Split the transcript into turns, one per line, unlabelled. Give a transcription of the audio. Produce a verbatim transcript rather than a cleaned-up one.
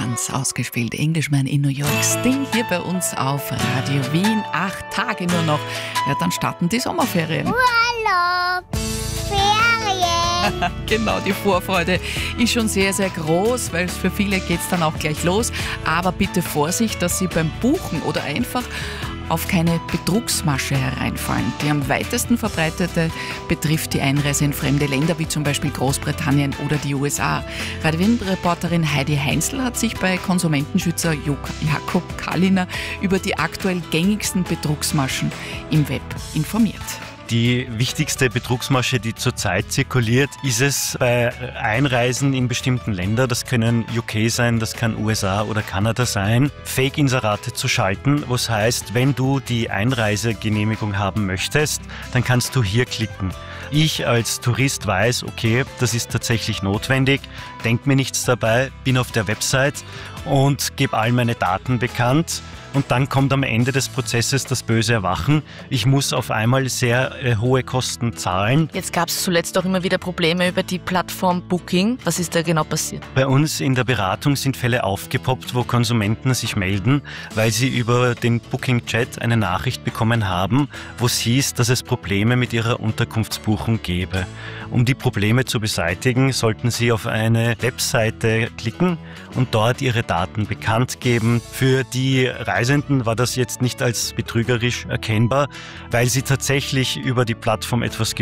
ganz ausgespielt. Englishman in New York, Sting hier bei uns auf Radio Wien. Acht Tage nur noch. Ja, dann starten die Sommerferien.
Urlaub, Ferien.
Genau, die Vorfreude ist schon sehr, sehr groß, weil für viele geht es dann auch gleich los. Aber bitte Vorsicht, dass Sie beim Buchen oder einfach auf keine Betrugsmasche hereinfallen. Die am weitesten verbreitete betrifft die Einreise in fremde Länder, wie zum Beispiel Großbritannien oder die U S A. Radio Wien-Reporterin Heidi Heinzl hat sich bei Konsumentenschützer Jakob Kalliner über die aktuell gängigsten Betrugsmaschen im Web informiert.
Die wichtigste Betrugsmasche, die zurzeit zirkuliert, ist es bei Einreisen in bestimmten Länder, das können U K sein, das kann U S A oder Kanada sein, Fake-Inserate zu schalten, was heißt, wenn du die Einreisegenehmigung haben möchtest, dann kannst du hier klicken. Ich als Tourist weiß, okay, das ist tatsächlich notwendig, denke mir nichts dabei, bin auf der Website und gebe all meine Daten bekannt. Und dann kommt am Ende des Prozesses das böse Erwachen. Ich muss auf einmal sehr äh, hohe Kosten zahlen.
Jetzt gab es zuletzt auch immer wieder Probleme über die Plattform Booking. Was ist da genau passiert?
Bei uns in der Beratung sind Fälle aufgepoppt, wo Konsumenten sich melden, weil sie über den Booking-Chat eine Nachricht bekommen haben, wo es hieß, dass es Probleme mit ihrer Unterkunftsbuchung gäbe. Um die Probleme zu beseitigen, sollten sie auf eine Webseite klicken und dort ihre Daten bekannt geben. Für die Reisenden war das jetzt nicht als betrügerisch erkennbar, weil sie tatsächlich über die Plattform etwas gebucht